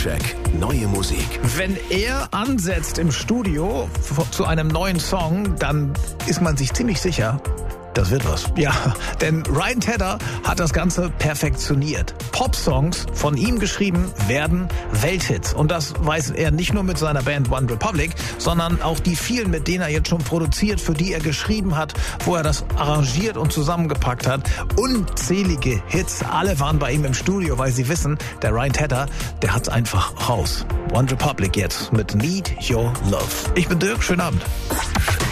Soundcheck. Neue Musik. Wenn er ansetzt im Studio zu einem neuen Song, dann ist man sich ziemlich sicher, das wird was. Ja, denn Ryan Tedder hat das Ganze perfektioniert. Pop-Songs von ihm geschrieben werden Welthits. Und das weiß er nicht nur mit seiner Band One Republic, sondern auch die vielen, mit denen er jetzt schon produziert, für die er geschrieben hat, wo er das arrangiert und zusammengepackt hat. Unzählige Hits, alle waren bei ihm im Studio, weil sie wissen, der Ryan Tedder, der hat's einfach raus. One Republic jetzt mit Need Your Love. Ich bin Dirk, schönen Abend.